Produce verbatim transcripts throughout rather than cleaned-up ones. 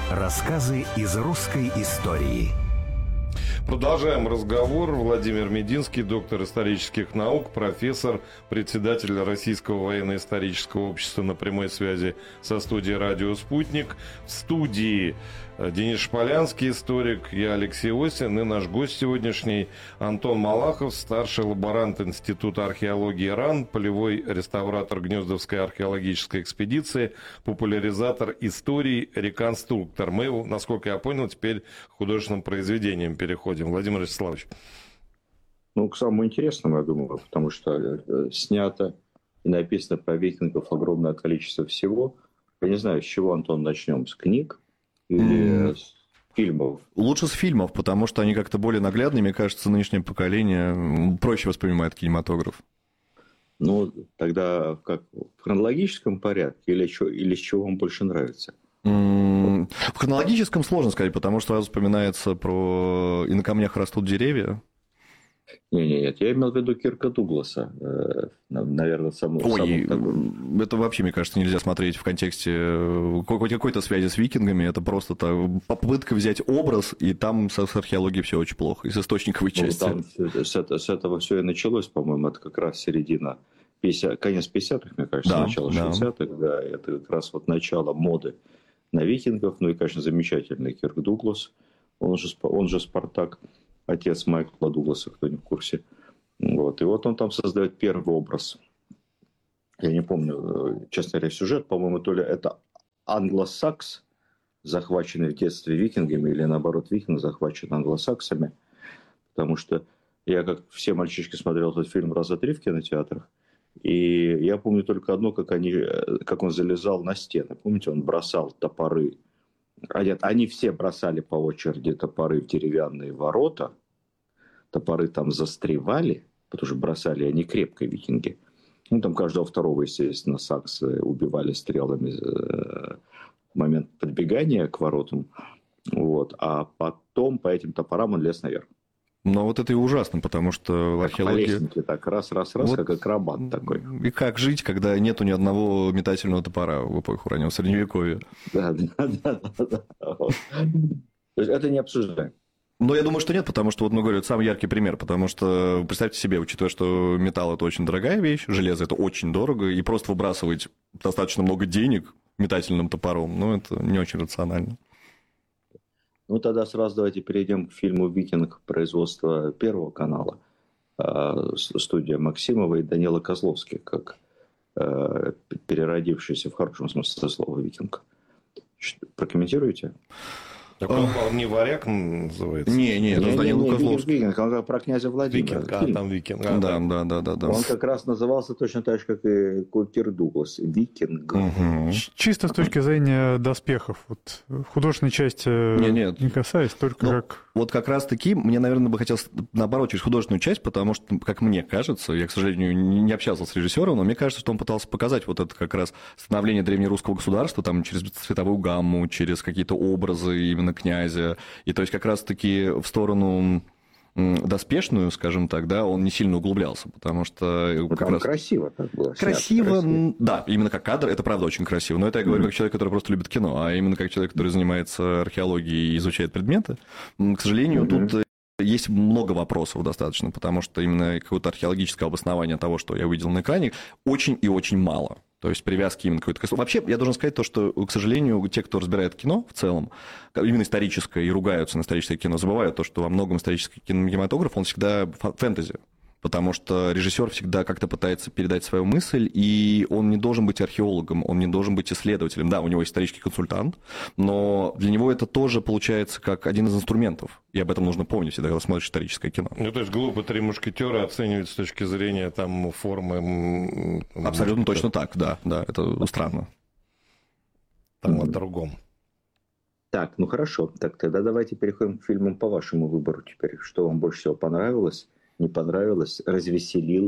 Рассказы из русской истории. Продолжаем разговор. Владимир Мединский, доктор исторических наук, профессор, председатель Российского военно-исторического общества, на прямой связи со студией «Радио Спутник». В студии Денис Шполянский, историк, я Алексей Осин, и наш гость сегодняшний Антон Малахов, старший лаборант Института археологии РАН, полевой реставратор Гнездовской археологической экспедиции, популяризатор истории, реконструктор. Мы, насколько я понял, теперь к художественным произведениям переходим. Владимир Вячеславович. Ну, к самому интересному, я думаю, потому что снято и написано про викингов огромное количество всего. Я не знаю, с чего, Антон, начнем? С книг? Или с фильмов? Лучше с фильмов, потому что они как-то более наглядные. Мне кажется, нынешнее поколение проще воспринимает кинематограф. Ну, тогда как, в хронологическом порядке или, что, или с чего вам больше нравится? В хронологическом сложно сказать, потому что сразу вспоминается про «И на камнях растут деревья». Нет, нет, нет, я имел в виду Кирка Дугласа, наверное, самого. Ой, самого это вообще, мне кажется, нельзя смотреть в контексте какой-то связи с викингами. Это просто попытка взять образ, и там с археологией все очень плохо, и с источниковой части. Ну, там, с, это, с этого все и началось, по-моему, это как раз середина пятидесятых, конец пятидесятых, мне кажется, да, начало шестидесятых, да. Да, это как раз вот начало моды на викингов. Ну и, конечно, замечательный Кирк Дуглас, он же, он же Спартак. Отец Майкла Дугласа, кто не в курсе. Вот. И вот он там создает первый образ. Я не помню, честно говоря, сюжет. По-моему, то ли это англосакс, захваченный в детстве викингами, или наоборот, викинг, захвачен англосаксами. Потому что я, как все мальчишки, смотрел этот фильм раза три в кинотеатрах. И я помню только одно, как, они, как он залезал на стены. Помните, он бросал топоры. А нет, они все бросали по очереди топоры в деревянные ворота. Топоры там застревали, потому что бросали они крепко, викинги. Ну, там каждого второго, естественно, саксы убивали стрелами в момент подбегания к воротам. Вот. А потом по этим топорам он лез наверх. Но вот это и ужасно, потому что в археологии... По лестнике так раз-раз-раз, вот... как акробат такой. И как жить, когда нету ни одного метательного топора в эпоху раннего Средневековья? Да, да, да, да. То есть это не обсуждаем. Но я думаю, что нет, потому что, вот, ну, говорю, это самый яркий пример, потому что, представьте себе, учитывая, что металл – это очень дорогая вещь, железо – это очень дорого, и просто выбрасывать достаточно много денег метательным топором, ну, это не очень рационально. Ну, тогда сразу давайте перейдем к фильму «Викинг» производства Первого канала. Студия Максимова и Данила Козловский, как переродившийся в хорошем смысле слова «Викинг». Прокомментируете? Так он, он не «Варяг» называется? Не, не, это Данила Козловский. Викинг, он про князя Владимира. Викинг, а, там Викинг. А, да, да, да, да, да. Он как раз назывался точно так же, как и Кирк Дуглас. Викинг. Угу. Чисто с точки зрения доспехов. Вот, художественной части не, нет. не касаясь, только ну, как... Вот как раз-таки мне, наверное, бы хотелось, наоборот, через художественную часть, потому что, как мне кажется, я, к сожалению, не общался с режиссером, но мне кажется, что он пытался показать вот это как раз становление древнерусского государства там, через цветовую гамму, через какие-то образы именно князя. И то есть как раз-таки в сторону доспешную, скажем так, да, он не сильно углублялся, потому что... Как как раз... красиво так было. Красиво, красиво, да, именно как кадр, это правда очень красиво, но это я говорю mm-hmm. как человек, который просто любит кино, а именно как человек, который занимается археологией и изучает предметы. К сожалению, mm-hmm. тут есть много вопросов достаточно, потому что именно какое-то археологическое обоснование того, что я увидел на экране, очень и очень мало. То есть привязки именно какой-то... Вообще, я должен сказать то, что, к сожалению, те, кто разбирает кино в целом, именно историческое, и ругаются на историческое кино, забывают то, что во многом исторический кинематограф, он всегда фэнтези. Потому что режиссер всегда как-то пытается передать свою мысль, и он не должен быть археологом, он не должен быть исследователем. Да, у него есть исторический консультант, но для него это тоже получается как один из инструментов. И об этом нужно помнить всегда, когда смотришь историческое кино. Ну, то есть глупо «Три мушкетера» оценивать с точки зрения там, формы... Абсолютно точно так, да, да, это странно. Там о другом. Так, ну хорошо. Так, тогда давайте переходим к фильмам по вашему выбору теперь. Что вам больше всего понравилось? Не понравилось, развеселило,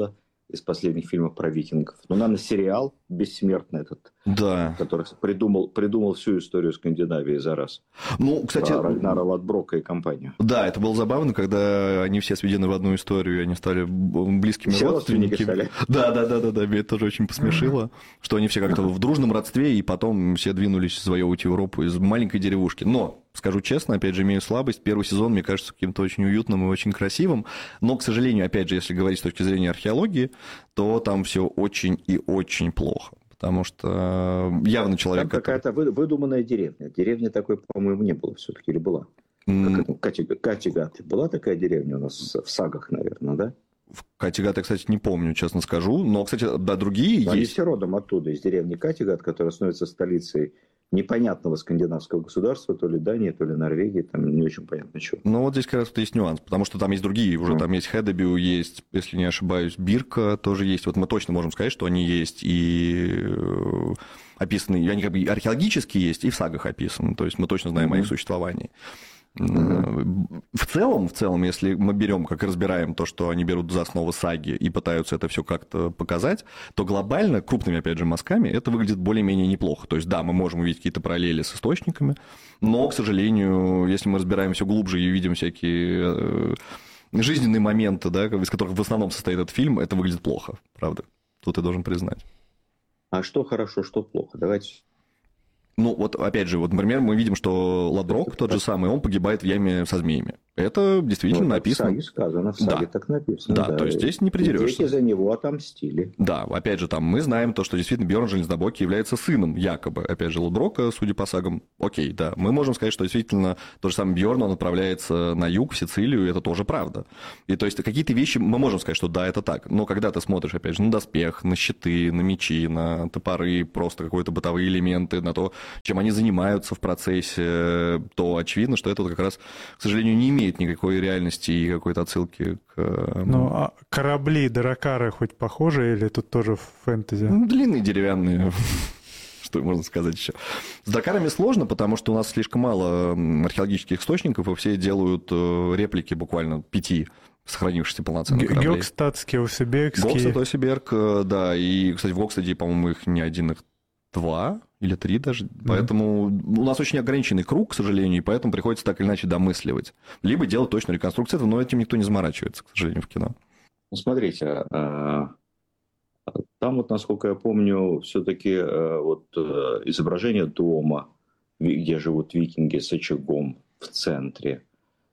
из последних фильмов про викингов. Ну, наверное, сериал «Бессмертный» этот, да. который придумал, придумал всю историю Скандинавии за раз. Ну, кстати... Про Рагнара Лодброка и компанию. Да, это было забавно, когда они все сведены в одну историю, и они стали близкими все родственниками. Стали. Да, да, да, да, да, меня это тоже очень посмешило, что они все как-то в дружном родстве, и потом все двинулись завоевывать Европу из маленькой деревушки. Но, скажу честно, опять же, имею слабость. Первый сезон, мне кажется, каким-то очень уютным и очень красивым. Но, к сожалению, опять же, если говорить с точки зрения археологии, то там все очень и очень плохо. Потому что явно человек... Там какая-то который... выдуманная деревня. Деревни такой, по-моему, не было все-таки, или была? Mm. Катигат. Была такая деревня у нас в сагах, наверное, да? В Катигат я, кстати, не помню, честно скажу. Но, кстати, да, другие Но есть. Они все родом оттуда, из деревни Катигат, которая становится столицей непонятного скандинавского государства, то ли Дании, то ли Норвегии, там не очень понятно чего. Ну, вот здесь как раз есть нюанс, потому что там есть другие уже, mm. там есть Хедебю, есть, если не ошибаюсь, Бирка тоже есть. Вот мы точно можем сказать, что они есть и описаны, они как бы археологически есть, и в сагах описаны, то есть мы точно знаем mm-hmm. о их существовании. Mm-hmm. В целом, в целом, если мы берем, как и разбираем то, что они берут за основу саги и пытаются это все как-то показать, то глобально, крупными, опять же, мазками, это выглядит более-менее неплохо. То есть, да, мы можем увидеть какие-то параллели с источниками, но, к сожалению, если мы разбираем все глубже и видим всякие жизненные моменты, да, из которых в основном состоит этот фильм, это выглядит плохо, правда. Тут я должен признать. А что хорошо, что плохо? Давайте... Ну, вот опять же, вот, например, мы видим, что Лодброк, тот же самый, он погибает в яме со змеями. Это действительно ну, написано. В саге сказано, в саге да. так написано. Да, да, то есть здесь не придерешься. Дети за него отомстили. Да, опять же, там мы знаем то, что действительно Бьерн Железнобокий является сыном, якобы, опять же, Лодброка, судя по сагам. Окей, да, мы можем сказать, что действительно тот же самый Бьерн, он отправляется на юг, в Сицилию, и это тоже правда. И то есть какие-то вещи мы можем сказать, что да, это так. Но когда ты смотришь, опять же, на доспех, на щиты, на мечи, на топоры, просто какие-то бытовые элементы, на то, чем они занимаются в процессе, то очевидно, что это вот как раз, к сожалению, не имеет никакой реальности и какой-то отсылки к... Ну, а корабли, дракары хоть похожи или тут тоже фэнтези? Ну, длинные, деревянные. Что можно сказать еще? С дракарами сложно, потому что у нас слишком мало археологических источников, и все делают реплики буквально пяти сохранившихся полноценных кораблей. Гёкстадский, Осибекский. Гокстад, Осиберг, да. И, кстати, в Гокстаде, по-моему, их не один, их два или три даже. Mm-hmm. Поэтому у нас очень ограниченный круг, к сожалению, и поэтому приходится так или иначе домысливать. Либо делать точную реконструкцию этого, но этим никто не заморачивается, к сожалению, в кино. Ну, смотрите, там вот, насколько я помню, все-таки вот изображение дома, где живут викинги с очагом в центре,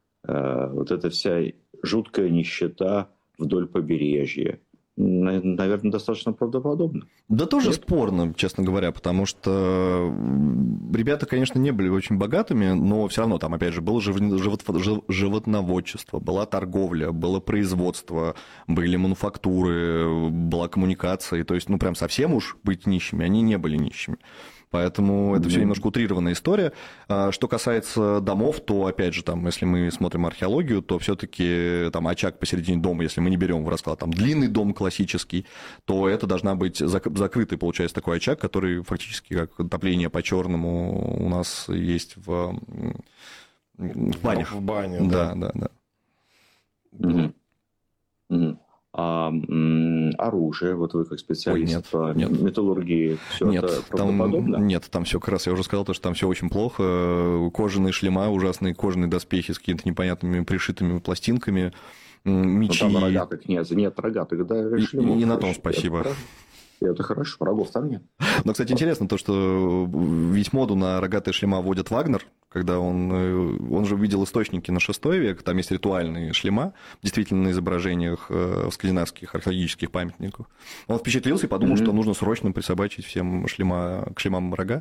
вот эта вся жуткая нищета вдоль побережья, наверное, достаточно правдоподобно. Да тоже Нет? спорно, честно говоря, потому что ребята, конечно, не были очень богатыми, но все равно там, опять же, было животноводчество, была торговля, было производство, были мануфактуры, была коммуникация. То есть, ну, прям совсем уж быть нищими, они не были нищими. Поэтому это все немножко утрированная история. Что касается домов, то, опять же, там, если мы смотрим археологию, то все-таки там очаг посередине дома, если мы не берем в расклад там длинный дом классический, то это должна быть закрытый, получается, такой очаг, который фактически как отопление по-черному у нас есть в, в банях. В бане, да. Да, да, да. Угу. Угу. А м, оружие, вот вы как специалист Ой, нет, по нет. металлургии, все нет, это там, правдоподобно? Нет, там все как раз, я уже сказал, то, что там все очень плохо. Кожаные шлема, ужасные кожаные доспехи с какими-то непонятными пришитыми пластинками, мечи. Но там рогатых нет, нет рогатых, да, шлемов. И, и на том спасибо. Это, это хорошо, рогов там нет. Но, кстати, интересно то, что ведь моду на рогатые шлема вводит Вагнер, когда он, он же видел источники на шестой век, там есть ритуальные шлема, действительно на изображениях в скандинавских археологических памятниках. Он впечатлился и подумал, mm-hmm. что нужно срочно присобачить всем шлема, к шлемам рога,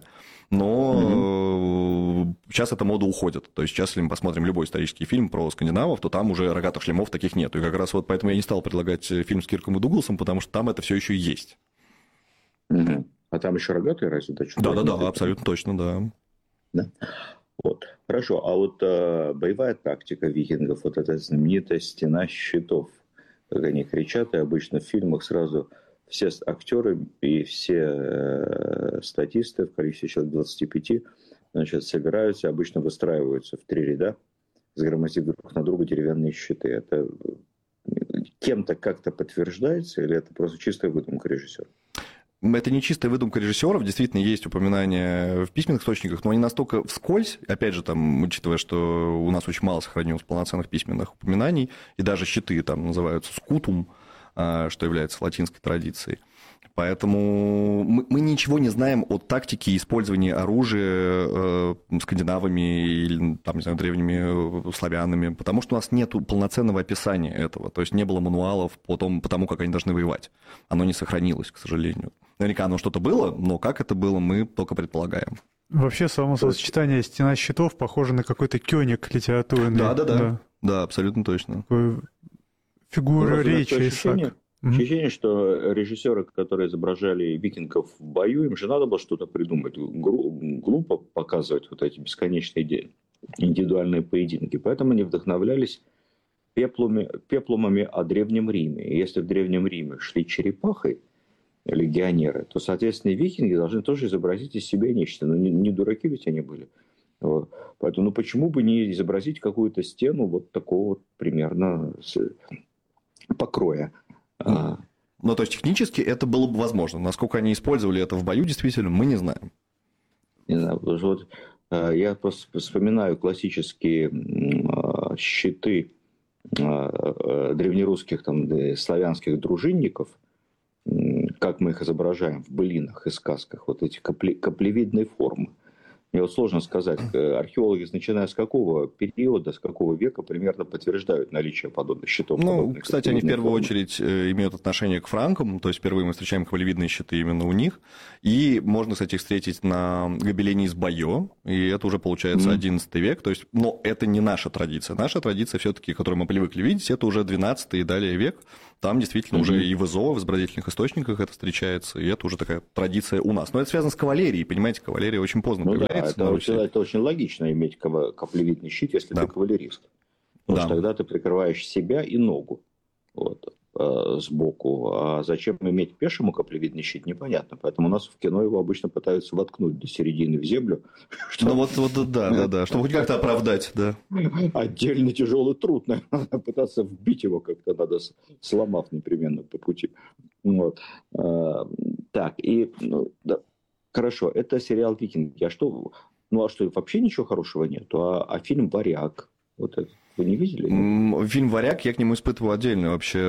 но mm-hmm. сейчас эта мода уходит. То есть сейчас, если мы посмотрим любой исторический фильм про скандинавов, то там уже рогатых шлемов таких нет. И как раз вот поэтому я не стал предлагать фильм с Кирком и Дугласом, потому что там это все еще есть. Mm-hmm. А там еще рогатые разве? Да-да-да, абсолютно точно, да. Да. Вот. Хорошо, а вот э, боевая тактика викингов, вот эта знаменитая стена щитов, как они кричат, и обычно в фильмах сразу все актеры и все э, статисты в количестве человек двадцати пяти, значит, собираются, обычно выстраиваются в три ряда, сгромоздив друг на друга деревянные щиты. Это кем-то как-то подтверждается, или это просто чистая выдумка режиссера? Это не чистая выдумка режиссеров, действительно есть упоминания в письменных источниках, но они настолько вскользь, опять же, там, учитывая, что у нас очень мало сохранилось полноценных письменных упоминаний, и даже щиты там называются скутум, что является латинской традицией. Поэтому мы, мы ничего не знаем о тактике использования оружия э, скандинавами или, там, не знаю, древними славянами, потому что у нас нет полноценного описания этого. То есть не было мануалов по тому, по тому, как они должны воевать. Оно не сохранилось, к сожалению. Наверняка оно что-то было, но как это было, мы только предполагаем. Вообще, само сочетание «Стена щитов» похоже на какой-то кёник литературный. Да, да, да. Да, да, абсолютно точно. Такой фигура речи Исаак. Ощущение, что режиссеры, которые изображали викингов в бою, им же надо было что-то придумать. Глупо показывать вот эти бесконечные индивидуальные поединки. Поэтому они вдохновлялись пеплумами, пеплумами о Древнем Риме. И если в Древнем Риме шли черепахой легионеры, то, соответственно, викинги должны тоже изобразить из себя нечто. Но не, не дураки ведь они были. Вот. Поэтому ну, почему бы не изобразить какую-то стену вот такого вот примерно покроя? А. Ну, то есть, технически это было бы возможно. Насколько они использовали это в бою, действительно, мы не знаем. Не знаю, вот, я просто вспоминаю классические щиты древнерусских, там, славянских дружинников, как мы их изображаем в былинах и сказках, вот эти капле, каплевидные формы. Мне вот сложно сказать, археологи, начиная с какого периода, с какого века примерно подтверждают наличие подобных щитов. Ну, подобных кстати, они в первую форм. очередь имеют отношение к франкам, то есть впервые мы встречаем каплевидные щиты именно у них, и можно, кстати, их встретить на гобелене из Байо, и это уже получается одиннадцатый век, то есть, но это не наша традиция. Наша традиция все-таки, которую мы привыкли видеть, это уже двенадцатый и далее век. Там действительно mm-hmm. уже и в ИЗО, в изобразительных источниках это встречается, и это уже такая традиция у нас. Но это связано с кавалерией, понимаете, кавалерия очень поздно ну появляется. Да, это, очень, это очень логично иметь каплевидный щит, если да. ты кавалерист. Потому да. что тогда ты прикрываешь себя и ногу вот, э, сбоку. А зачем иметь пешему каплевидный щит, непонятно. Поэтому у нас в кино его обычно пытаются воткнуть до середины в землю. Ну вот, вот да, да, да, чтобы хоть как-то оправдать, да. Отдельно тяжелый труд, наверное, пытаться вбить его как-то надо, сломав непременно по пути. Вот. Так, и, ну, да. Хорошо, это сериал «Викинги». А что, ну а что, вообще ничего хорошего нету? А, а фильм «Варяг», вот это, вы не видели? Фильм «Варяг», я к нему испытываю отдельно вообще